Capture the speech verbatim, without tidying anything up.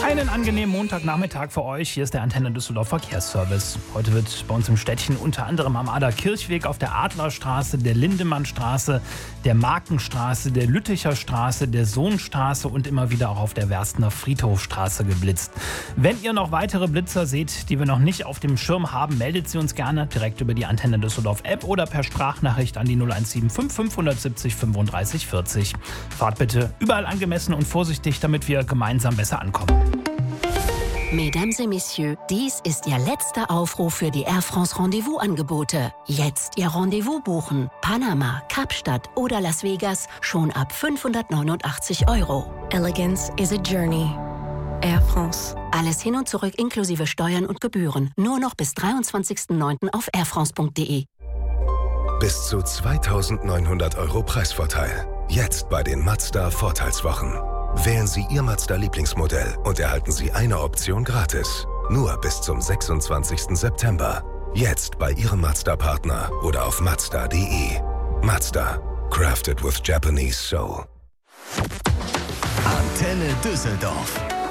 Einen angenehmen Montagnachmittag für euch. Hier ist der Antenne Düsseldorf Verkehrsservice. Heute wird bei uns im Städtchen unter anderem am Ader-Kirchweg, auf der Adlerstraße, der Lindemannstraße, der Markenstraße, der Lütticher Straße, der Sohnstraße und immer wieder auch auf der Werstener Friedhofstraße geblitzt. Wenn ihr noch weitere Blitzer seht, die wir noch nicht auf dem Schirm haben, meldet sie uns gerne direkt über die Antenne Düsseldorf App oder per Sprachnachricht an die null eins sieben fünf fünf sieben null fünfunddreißig vierzig. Fahrt bitte überall angemessen und vorsichtig, damit wir gemeinsam besser ankommen. Mesdames et Messieurs, dies ist Ihr letzter Aufruf für die Air France Rendezvous-Angebote. Jetzt Ihr Rendezvous buchen. Panama, Kapstadt oder Las Vegas schon ab fünfhundertneunundachtzig Euro. Elegance is a journey. Air France. Alles hin und zurück inklusive Steuern und Gebühren. Nur noch bis dreiundzwanzigsten neunten auf airfrance punkt de. Bis zu zweitausendneunhundert Euro Preisvorteil. Jetzt bei den Mazda Vorteilswochen. Wählen Sie Ihr Mazda-Lieblingsmodell und erhalten Sie eine Option gratis. Nur bis zum sechsundzwanzigsten September. Jetzt bei Ihrem Mazda-Partner oder auf mazda punkt de. Mazda. Crafted with Japanese soul. Antenne Düsseldorf.